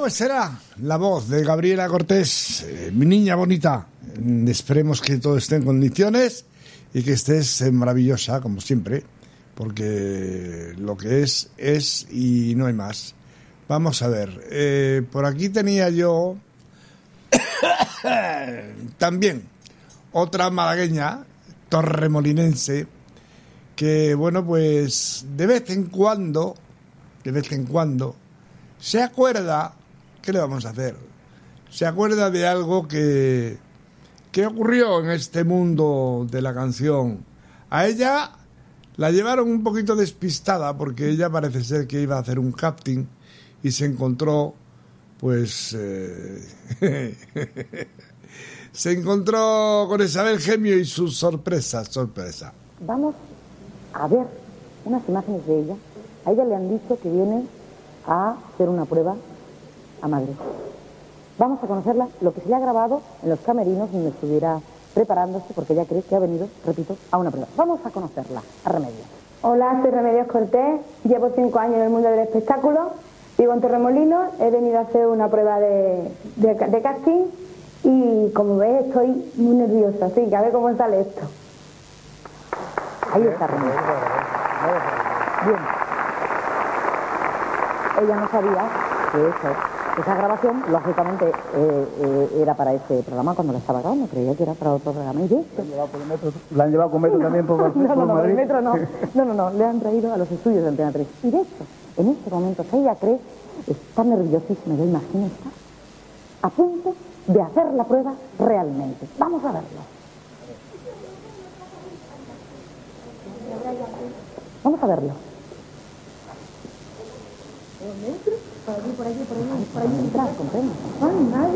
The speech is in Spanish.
pues será la voz de Gabriela Cortés, mi niña bonita. Esperemos que todo esté en condiciones y que estés maravillosa, como siempre, porque lo que es y no hay más. Vamos a ver, por aquí tenía yo también otra malagueña, torremolinense, que bueno, pues de vez en cuando se acuerda, ¿qué le vamos a hacer? Se acuerda de algo que ocurrió en este mundo de la canción. A ella la llevaron un poquito despistada porque ella parece ser que iba a hacer un casting y se encontró, pues, se encontró con Isabel Gemio y sus sorpresa. Vamos a ver unas imágenes de ella. A ella le han dicho que viene a hacer una prueba a Madrid. Vamos a conocerla, lo que se le ha grabado en los camerinos donde estuviera preparándose, porque ella cree que ha venido, repito, a una prueba. Vamos a conocerla, a Remedios. Hola, soy Remedios Cortés, llevo 5 años en el mundo del espectáculo, vivo en Torremolinos, he venido a hacer una prueba de casting y como ves estoy muy nerviosa, así que a ver cómo sale esto. Ahí está Remedios. Bien. Ella no sabía que esa grabación, lógicamente, era para ese programa cuando la estaba grabando. Creía que era para otro programa. ¿Y esto? ¿La han llevado con metro también por Madrid? No, el metro no. No, le han traído a los estudios de Antena 3. Y de hecho, en este momento, ella cree, está nerviosísima, yo imagino, está a punto de hacer la prueba realmente. Vamos a verlo. Vamos a verlo. Por allí, detrás, comprendo.